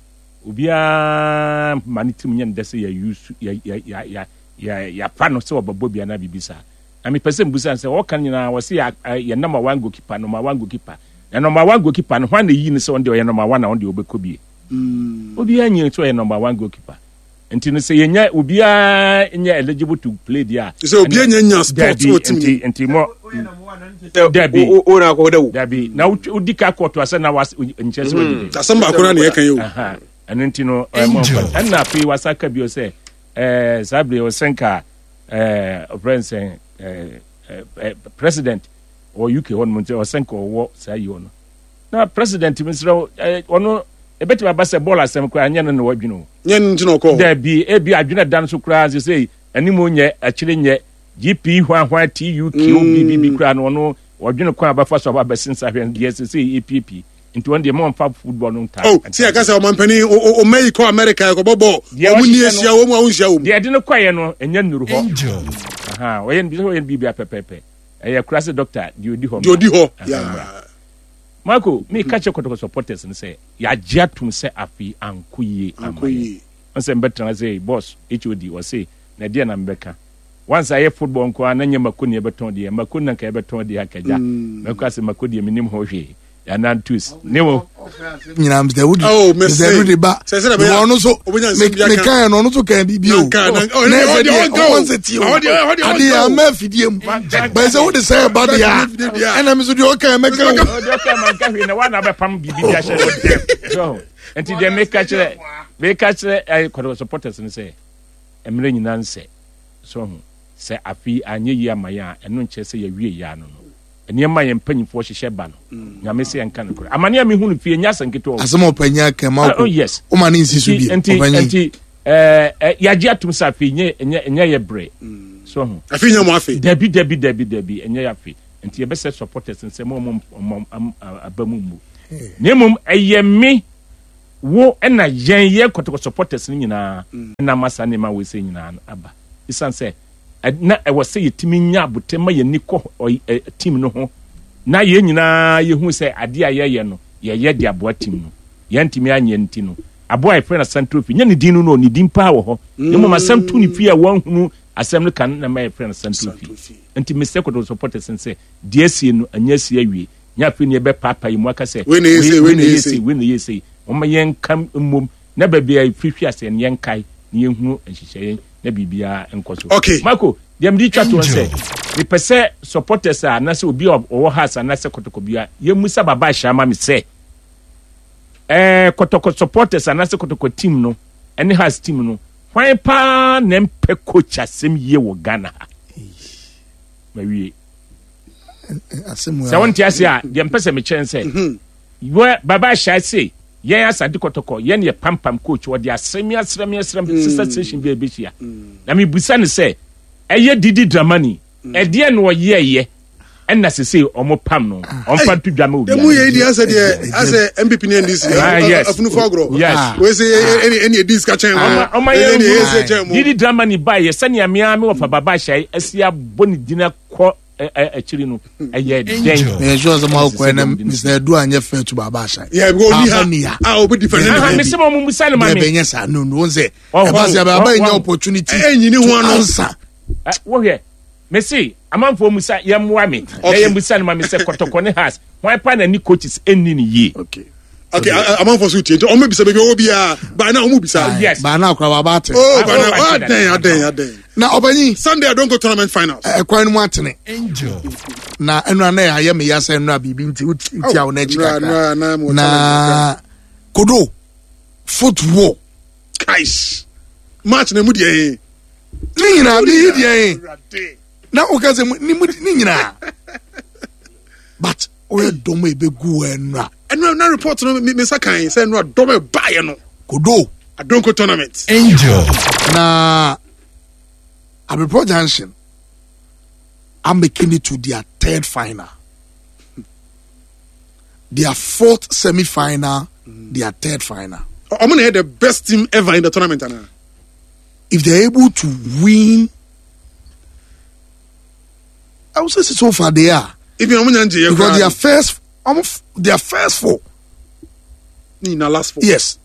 obia manitim nya ndese ya use ya ya ya ya ya pa no se obabo bia na bibisa na me pese mbusa se o kan nyina wo se ya ya number one goalkeeper number one goalkeeper na number one goalkeeper no hwan na yi ni se on de ya number one na on de obekọ bi mm obia nyi to ya number one goalkeeper enti no se yenya obia nya eligible to play there se obia nya nya sport o team enti mo Debi o na ko dawo Debi na udika court ase na was nche se wadi asamba akora na ye kan yo aha enti no mo and na fi wasaka bi o se eh sabre o senka eh friends eh president or U K one monte o senka o say you no na president misro ono ebeti baba se ball asem kwa anya no wadwino nya ntino ko Debi e bi adwena dan so kura se say animo nye akire nye G P hwa hwa T U Q B B B kura no no wadwene kwa abafa so aba sinsa hwe D S C E P P into one dey mo fa football no time oh see aka say o mampani o o mai ko America ko bobo o mu ni asia o mu a unsia o dey dey no kwaye no enya nuru ho aha o yen bi so yen bi bia pepepe eh kura se doctor di odi ho di odi ho yeah Marco me catch ko supporters no say ya giatum se afi ankoye ankoye on say better say boss H O D o say na dia na mbeka once I football nko ananya makoni ebeton de makoni nka ebeton de akaja meko ase makodi minim ho hwe ya nantus newo nyina am there would oh Mister de ba no so me kan no no so kan bibio na e de once ti o ade ya ma fidiem ba se wo de say ba de ya ena me so de o kan me kan o de kan man ka hwe na wa na be pam bibi dia hye so enti de make catch make catch I supporters ni say emre nyina nse so sɛ afi anye yi amaya ɛno nkyɛ sɛ yɛwie ya no no nneɛma yɛn mpanyinfoɔ hyehyɛ ba no nyame sɛ yɛnka no korɛ amane a mehu no fie nya asɛnketewa asɛm ɔpanya kɛma oh yes o ma ne nsi so bi ɔpanyi ɛɛ yagye atum sɛ afi nyɛ nyɛ yɛ brɛ so ho afi nya mo afi dabi dabi dabi dabi ɛnyɛ yɛ afi nti yɛbɛsɛ supporters nsɛm ɔmo ɔmo aba mu mu na mmom ɛyɛ me wo ɛna yɛn yɛ kɔtɔkɔ supporters no nyinaa ɛna masa ne ma wɔ sɛ nyinaa aba isan sɛ na ɛwɔ sɛ yɛtumi nya abote ma yɛni kɔ team no ho na yɛn nyinaa yɛhu sɛ adeɛ a yɛyɛ no yɛyɛ de aboa team no yɛntumi anyɛ nti no aboa yɛfrɛ no santrofi nyɛ ne din no no ne din paa wɔ hɔ na mmom asɛm to ne fie a wɔnhunu asɛm no kan na ma yɛfrɛ no santrofi nti mesɛ kɔtɔ supporters sɛ deɛ sie no anyɛ sie awie nya afei ne yɛbɛpaapa yi mu aka sɛ wei ne yɛsei wei ne yɛsei wɔma yɛnka mmom na baabi a ɛfirihwi asɛ no yɛnkae na yɛhunu nhyehyɛeɛ na biribiara nkɔ so okay Marco deɛ mede twa to sɛ mepɛ sɛ supporters a anasɛ obi a ɔwɔ has anasɛ kɔtɔkɔ bia yɛmu sɛ baba ahyɛ ama me sɛ ɛɛ kɔtɔkɔ supporters anasɛ kɔtɔkɔ team no ɛne has team no hwan paa na mpɛ coach asɛm yie wɔ Ghana ha mawie sɛ wonte ase a deɛ mpɛ sɛ mekyɛn sɛ wɔ baba ahyɛ ase yɛn asade kɔtɔkɔ yɛn yɛ pampam coach wɔde asɛm asɛm asɛm sister station bi ebɛhyia na mebusa ne sɛ ɛyɛ didi dramani ɛdeɛ no wɔyɛɛyɛ ɛna sese ɔmo pam no ɔmfa to dwama obi emu yɛ di asɛ deɛ asɛ M P P ne N D C afunufo agorɔ yes we say any any dis ka kyɛn ɔma ɔma yɛ didi dramani ba yɛ sɛnea mmea me wɔfa baba ahyɛ asi abɔ ne dina kɔ akyiri no ɛyɛ den me sure some how kɔ na Mister Edu anya fair to baba ahyɛ yeah because ni ha ah obi defend ah me se mo mu musa ne ma me be nyɛ no no say eba say baba nya opportunity enyini ho ano wo hɛ me se amanfo musa yɛ moa me na yɛ musa ne ma me sɛ kɔtɔkɔ ne has wan pa na ni coaches enni ne yie okay okay amanfo so tie o me bisa be obi a ba na o mu bisa yes ba na akwa baba ate oh ba na aden aden aden na obanyi Sunday I don't go tournament finals e kwan mu atene angel na enu na ya me ya sɛ enu a bibi nti nti a wo na chika na kodo football guys match na mu die ni nyina bi die na o ka sɛ ni mu ni nyina but o ye domo e be gu enu a enu na report no me sakan say enu a domo ba ye no kodo I don't go tournament angel na Abipro Junction I'm making it to their third final, their fourth semi-final, mm. their third final. I'm gonna have the best team ever in the tournament, Anna. If they're able to win, I would say so far they are. If you're because their first, almost their first four, in the last four, yes.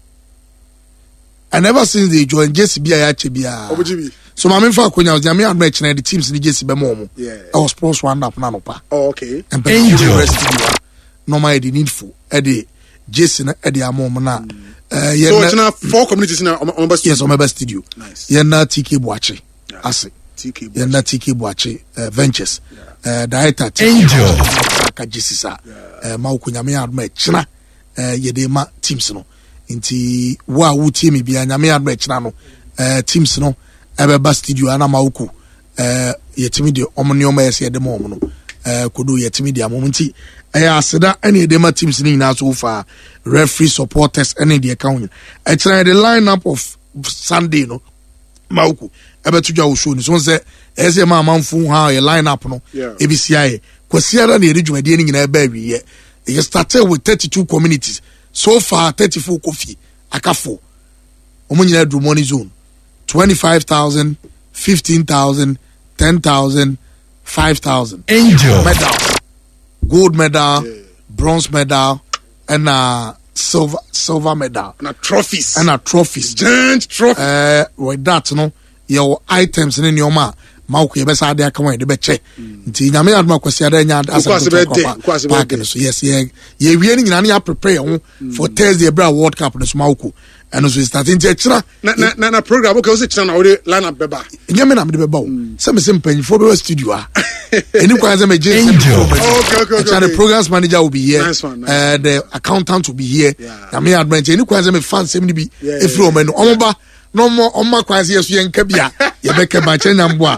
And ever since they joined J C B I H B I. So my main fact when I was the main match the teams in the J C B I yeah. I was sports one up now pa. Oh okay. And the rest normal the needful at the J C at the amom na. Uh, yeah, so it's now four communities in our best yes, on my best studio. Nice. Yeah, na T K Boache. Yeah. I say. T K Boache. Yeah, na T K Boache uh, Ventures. Yeah. Uh, director Angel. Ka J C sa. Uh, ma ukunyame adma china. Uh, yede ma teams no. Inti wa wu team bi anyame adma china no. Uh, teams no. Ebe studio ana ma uku. Uh, yetimi de omni oma yesi yede mo no. Uh, kodo yetimi de amom nti eh aseda any de ma teams ni na so far referee supporters any the account e try the lineup of Sunday no mauku ebe to dwa show ni so say e say ma manfu ha e lineup no e bi sia e kwasiara na eri dwumade ni nyina ba wiye e started with thirty-two communities so far thirty-four coffee akafo omo nyina do money zone twenty-five thousand fifteen thousand ten thousand five thousand Angel medal, gold medal, yeah. bronze medal, and a silver silver medal, and a trophies, and a trophies, giant trophy. Uh, with that, no, your items in your ma, mauku yebesa ade akawa de beche. Nti nyame aduma kwasi ade nya asa park so yes, yeah, ye wie ni nyina ya prepare ho for Thursday Bra World Cup no mauku. And so starting to chira na na na program okay was chira na we line up beba nyame na me beba o say me simple for be studio ah any kwase me J C okay okay okay the programs manager will be here nice one, nice. uh, the accountant will be here yeah. na me advance any kwase me fan sem ni bi efri o me no omo ba no mo omo kwase yeso ye nka bia ye beka ba che nyambo a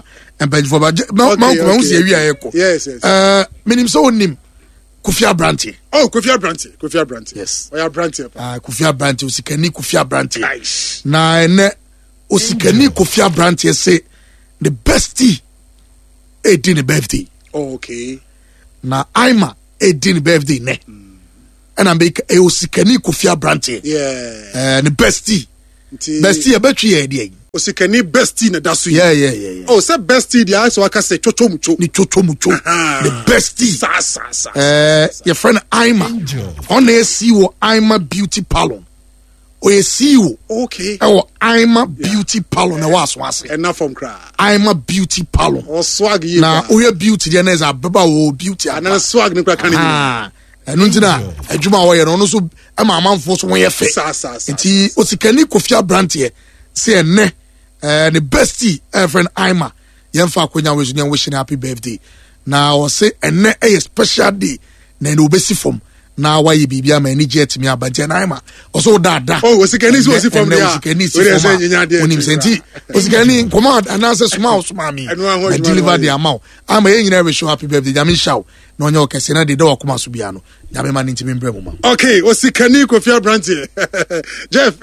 mpanyinfo ba ma ma ko ma si awi ayeko yes yes eh minim so onim Kofi Abrante. Oh, Kofi Abrante. Kofi Abrante. Yes. Oh, Abrante. Ah, Kofi Abrante. Osikani Kofi Abrante. Nice. Na ene Osikani Kofi Abrante say the bestie eighteen birthday. Oh, okay. Na Aima eighteen birthday ne. Mm. And I make a Osikani Kofi Abrante. Yeah. Uh, the bestie. Bestie abetri e dey. Osikani bestie na dasu. Yeah, yeah, yeah, yeah. Oh, say bestie dia so aka say chocho mucho. Ni chocho mucho. The bestie. Sa sa sa. Eh, your friend Aima. On a C E O Aima Beauty Palon. O a C E O. Okay. Oh, Aima Beauty Palon na was was. And not from cry. Aima Beauty Palon. Oh, swag ye. Na o your beauty there is a baba o beauty. And na swag ni kwa kan ni. Ah. Enu ntina adwuma wo ye no no so e ma amanfo so won ye fe. Sa sa sa. Nti Osikani Kofi Abrante say enne Uh, the bestie, uh, friend Aima, Yemfa Konya was wishing happy birthday. Now, say, and a special day, then obesi from. Now, why you be a man, jet me, but Jen Aima. Also, that, that. Oh, was it Kenny? Was it from there? When him sent was Kenny, come out and answer small, mammy, and deliver the amount. I'm a never show happy birthday, Yamin Shaw. No, no, Cassina, the door, come Subiano. Yaman into me, Bremo. Okay, was it Kenny Kofi Abrante? Jeff,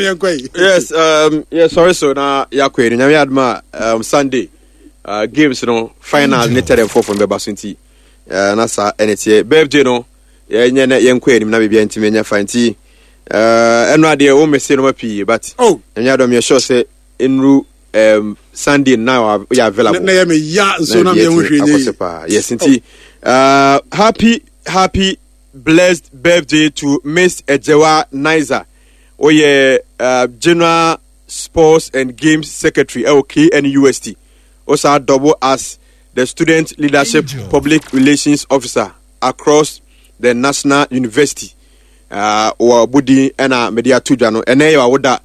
yes, um, yeah, sorry, so now, Yakwe, and I had my um, Sunday uh, games, you know, final, knitted and four from the Basunti. Uh, Nasa, and it's a birthday, no. Yeah, yeah, young queen, na be anti menya fanti. Uh, and no, dear, almost say no P, but oh, and you don't sure say in ru um Sunday now we are available. Na me ya so na me hwehwe. Yes, inti. Uh, happy, happy, blessed birthday to Miss Ejewa Niza. Oh yeah, uh, General Sports and Games Secretary L K N U S T. Also double as the Student Leadership Angel. Public Relations Officer across the National University. Uh, or Budi ena media tujano ene ya woda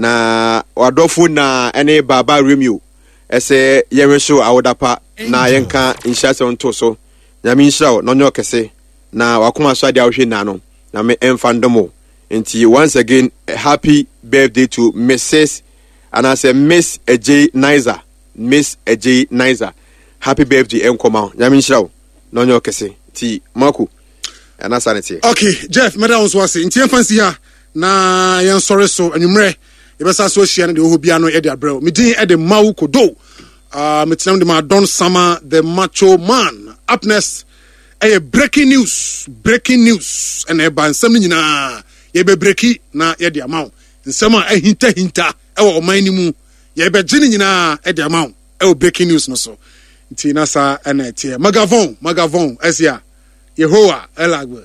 na wadofu na ene baba remu ese yemesho awoda pa na yenka inshase onto so nyame nshira no nyo kese na wakoma so ade ahwe na no na me emfandomo nti once again happy birthday to Missus and I say Miss Ej Niza Miss Ej Niza happy birthday enkoma nyame nshira no nyo kese ti maku. And that's sanity. Okay, Jeff, madam was was in fancy here. Na yan sorry so anumre. Ibesa so share the obiano e de abrel. Me din e de Mau Kodo. Ah, me tell them Don Sama the Macho Man. Up next, a breaking news, breaking news and e ban some nyina. Ye be breaki na ye de amount. Nsema e hinta hinta e wo man mu. Ye be gini nyina e de amount. E breaking news no so. Nti na sa na tie. Magavon, Magavon esia. Yehoah elagwe.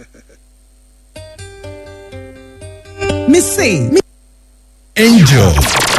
Missy Angel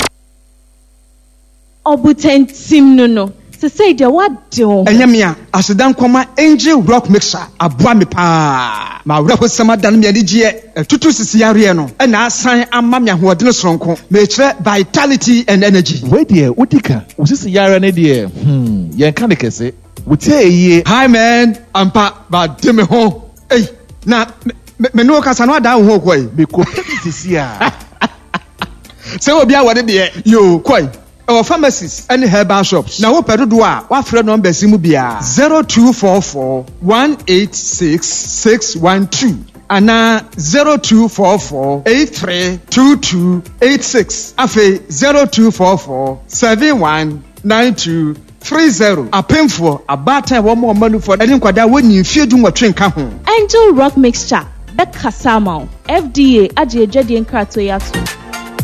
Obutentim no no. Se say de what do? Enyamia asedan kwama Angel Rock Mixer aboa me pa. Ma wura hosama dan me ani gie tutu sisi yare no. E na asan amma me ahoɔden soronko. Me kire vitality and energy. We die udika. Usisi yare ne die. Hmm, yen kan de kese. Wutie hi man, ampa ba de me ho. Hey, na me no kasa no ada ho koi. Me ko sisi a. Se obi a wode de yo koi. Our pharmacies and herbal shops. Now what pedo do a what friend number simu bia zero two four four one eight six six one two and na zero two four four eight three two two eight six afe zero two four four seven one nine two three zero. A painful a bad time one more money for any kwada when you feel doing what train come home. Angel Rock Mixture Bek Kasama F D A Aje Jedi Nkrato Yatu.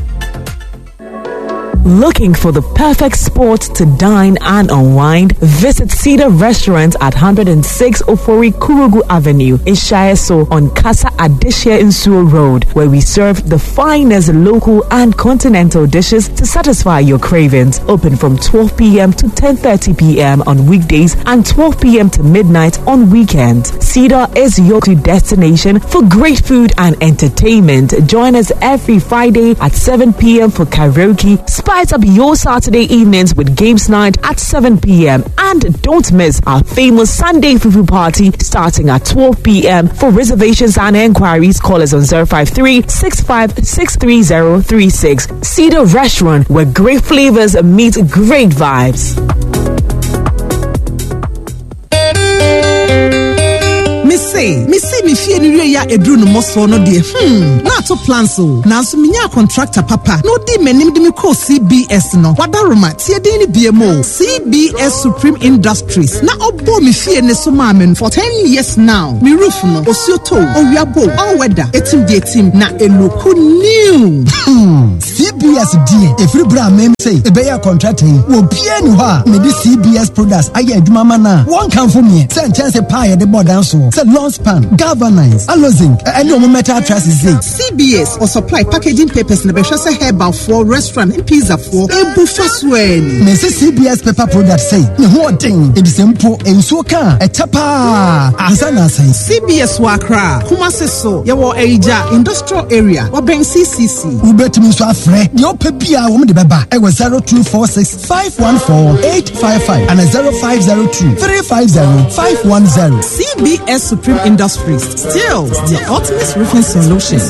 Looking for the perfect spot to dine and unwind? Visit Cedar Restaurant at one oh six Ofori Kurugu Avenue in Shireso on Casa Adishia Insuo Road, where we serve the finest local and continental dishes to satisfy your cravings. Open from twelve p.m. to ten thirty p.m. on weekdays and twelve p.m. to midnight on weekends. Cedar is your destination for great food and entertainment. Join us every Friday at seven p.m. for karaoke. Spice up your Saturday evenings with games night at seven p.m. And don't miss our famous Sunday Fufu party starting at twelve p.m. For reservations and enquiries, call us on zero five three, six five six three zero three six. Cedar Restaurant, where great flavors meet great vibes. say, me see me fear ni ya edru no moso no de. Hmm, na to plan so. Na so me nya contractor papa. No di menim de me call C B S no. Wadaroma tie de ni B M O. C B S Supreme Industries. Na obo me fear ne so ma men for ten years now. Me roof no osioto, owiabo, all weather. Etim de etim na eloku new. Hmm. C B S D. Every bra mem say e be ya contracting. Wo bia ni ho a me di C B S products aye adwuma ma na. One can for me. Say chance pie the board down so. Say long span, galvanize, allozing, and no metal trusses. C B S or supply packaging papers in the Beshasa herbal for restaurant and pizza for a buffet swen. Me say C B S paper products say no more thing. It is simple and so can a tapa. Asana say C B S Wakra. Kumase so yawo Eija industrial area. Or Ben C C C. Ubet me so afre. Yo pepia woman the baba. I was zero two four six five one four eight five five and a zero five zero two three five zero five one zero. C B S Supreme Industries. Still the ultimate roofing solution.